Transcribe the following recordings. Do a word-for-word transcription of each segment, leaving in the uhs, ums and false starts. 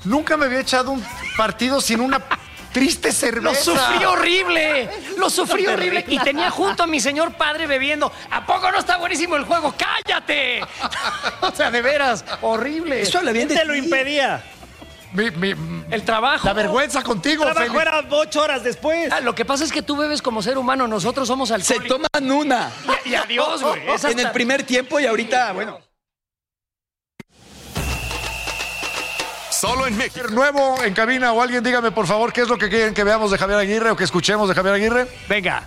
Nunca me había echado un partido sin una triste cerveza. ¡Lo sufrí horrible! ¡Lo sufrí horrible! Y tenía junto a mi señor padre bebiendo. ¿A poco no está buenísimo el juego? ¡Cállate! O sea, de veras, horrible. Eso le viene ¿Quién te lo impedía? Mi, mi, El trabajo. la vergüenza contigo, El trabajo Félix. era ocho horas después. Ah, lo que pasa es que tú bebes como ser humano, nosotros somos Se alcohólicos. toman una. Y, y adiós, güey. Es En hasta- el primer tiempo y ahorita, bueno. Solo en México. Nuevo en cabina o alguien dígame por favor qué es lo que quieren que veamos de Javier Aguirre o que escuchemos de Javier Aguirre. Venga,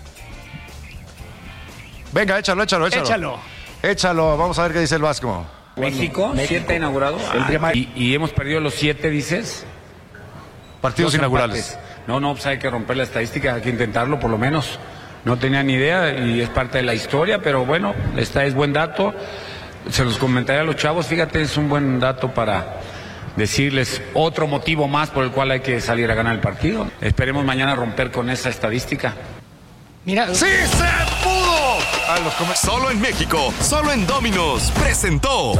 Venga, échalo, échalo, échalo. échalo. Échalo, vamos a ver qué dice el Vasco. México, siete inaugurado. Ah, y, y hemos perdido los siete, dices. Partidos Dos inaugurales. empates. No, no, pues hay que romper la estadística, hay que intentarlo por lo menos. No tenía ni idea y es parte de la historia, pero bueno, esta es buen dato. Se los comentaré a los chavos, fíjate, es un buen dato para decirles otro motivo más por el cual hay que salir a ganar el partido. Esperemos mañana romper con esa estadística. Mira, ¡Sí se pudo! A los come- Solo en México. Solo en Domino's. Presentó.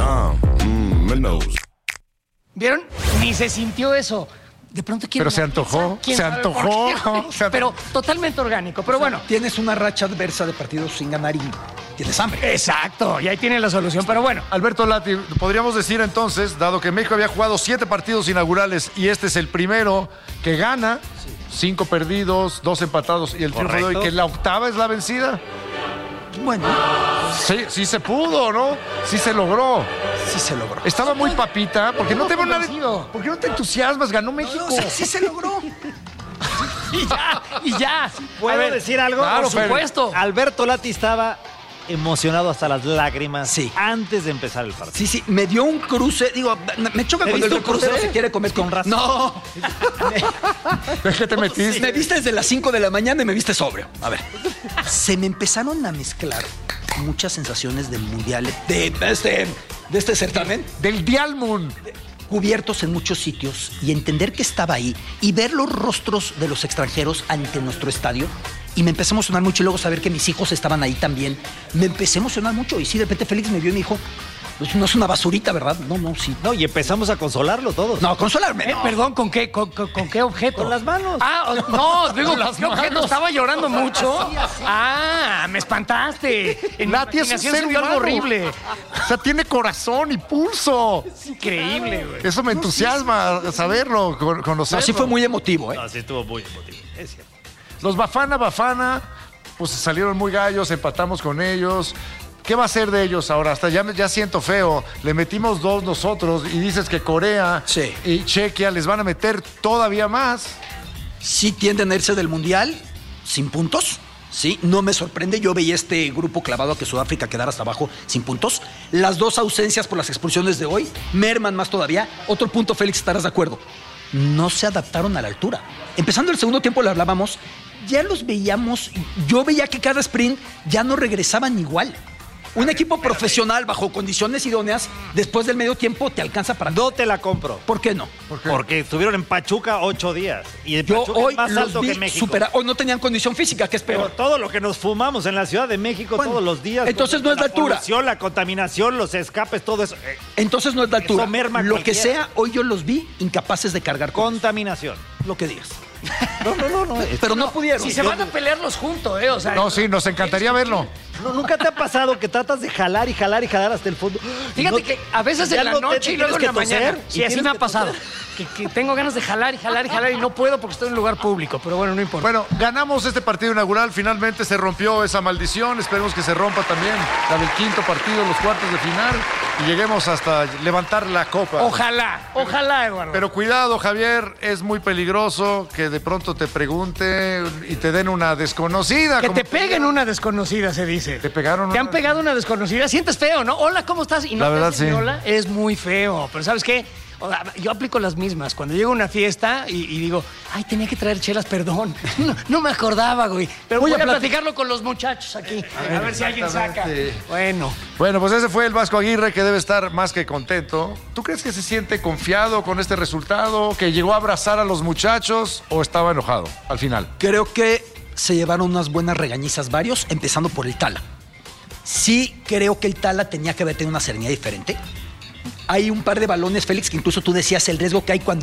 ¿vieron? Ni se sintió eso. De pronto quiero Pero se una antojó, pizza. ¿Quién se sabe por antojó, qué? se antojó. Pero totalmente orgánico. Pero bueno, Tienes una racha adversa de partidos sin ganar y tienes hambre. exacto. Y ahí tiene la solución. Pero bueno, Alberto Lati, podríamos decir entonces, dado que México había jugado siete partidos inaugurales y este es el primero que gana, cinco perdidos, dos empatados y el triunfo de hoy, que la octava es la vencida. Bueno, Sí, sí se pudo, ¿no? Sí se logró. sí se logró. Estaba muy papita, porque no te veo nada. convencido. ¿Por qué no te entusiasmas? Ganó México. No, sí, sí se logró. y ya, y ya. ¿Puedo A ver, decir algo? claro, Por supuesto. Alberto Lati estaba emocionado hasta las lágrimas Sí. antes de empezar el partido. Sí, sí, me dio un cruce. Digo, me choca ¿Me cuando el viste un reportero cruce? se quiere comer Con razón. No, ¿De qué te metiste? me viste desde las cinco de la mañana y me viste sobrio. A ver, se me empezaron a mezclar muchas sensaciones del mundial, de este, de este certamen, Del Dialmun. cubiertos en muchos sitios y entender que estaba ahí y ver los rostros de los extranjeros ante nuestro estadio. Y me empecé a emocionar mucho y luego saber que mis hijos estaban ahí también. Me empecé a emocionar mucho y sí, de repente Félix me vio y me dijo, pues no es una basurita, ¿verdad? No, no, sí. No, y empezamos a consolarlo todos. No, consolarme. Eh, no. Perdón, ¿con qué, con, con- con qué objeto? Con las manos. Ah, o- no, digo, ¿qué objeto? ¿Estaba llorando mucho? Ah, me espantaste. En mi Lati es un imaginación ser se vio algo humano. horrible. O sea, tiene corazón y pulso. Es increíble, güey. Eso me entusiasma saberlo, con- conocerlo. No, sí fue muy emotivo, ¿eh? No, sí estuvo muy emotivo. Es cierto. Los Bafana Bafana, pues salieron muy gallos, empatamos con ellos. ¿Qué va a ser de ellos ahora? Hasta ya, me- ya siento feo. Le metimos dos nosotros y dices que Corea Sí. y Chequia les van a meter todavía más. Sí tienden a irse del Mundial sin puntos. Sí, no me sorprende. Yo veía este grupo clavado a que Sudáfrica quedara hasta abajo sin puntos. Las dos ausencias por las expulsiones de hoy merman más todavía. Otro punto, Félix, estarás de acuerdo. No se adaptaron a la altura. Empezando el segundo tiempo le hablábamos, ya los veíamos, yo veía que cada sprint ya no regresaban igual. Un equipo profesional bajo condiciones idóneas, después del medio tiempo te alcanza para... No te la compro. ¿Por qué no? Porque estuvieron en Pachuca ocho días. Y el Yo Pachuca hoy es más los alto vi que México. supera- Hoy no tenían condición física, que es Pero peor. todo lo que nos fumamos en la Ciudad de México Bueno, todos los días. entonces no es la altura. polución, la contaminación, los escapes, todo eso. Eh, Entonces no es la altura. Eso merma Lo que cualquiera. sea, hoy yo los vi incapaces de cargar con Contaminación. lo que digas. No, no, no, no. Pero no pudieron. Si se van a pelearlos juntos, ¿eh? O sea, No, sí, nos encantaría verlo. No, ¿nunca te ha pasado que tratas de jalar y jalar y jalar hasta el fondo? Fíjate No- que a veces ya en la no te- noche te y luego en tienes la que toser, mañana. y Sí, así tienes me ha que pasado. toser. Que, que tengo ganas de jalar y jalar y jalar y no puedo porque estoy en un lugar público. Pero bueno, no importa. Bueno, ganamos este partido inaugural, finalmente se rompió esa maldición, esperemos que se rompa también la del quinto partido, los cuartos de final, y lleguemos hasta levantar la copa. Ojalá, ojalá, Eduardo. Pero cuidado, Javier, es muy peligroso que de pronto te pregunte y te den una desconocida. que como- te peguen una desconocida, se dice. ¿Te pegaron Te una? han pegado una desconocida. Sientes feo, ¿no? Hola, ¿cómo estás? Y no La te verdad, dicen sí. ni hola. Es muy feo. Pero ¿sabes qué? O sea, yo aplico las mismas. Cuando llego a una fiesta y, y digo, ay, tenía que traer chelas, perdón. No, no me acordaba, güey. Pero voy, Voy a a platicarlo con los muchachos aquí. A ver, si alguien saca. exactamente. Bueno. Bueno, pues ese fue el Vasco Aguirre, que debe estar más que contento. ¿Tú crees que se siente confiado con este resultado? ¿Que llegó a abrazar a los muchachos o estaba enojado al final? Creo que se llevaron unas buenas regañizas varios, empezando por el Tala. Sí creo que el Tala tenía que haber tenido una serenidad diferente. Hay un par de balones, Félix, que incluso tú decías el riesgo que hay cuando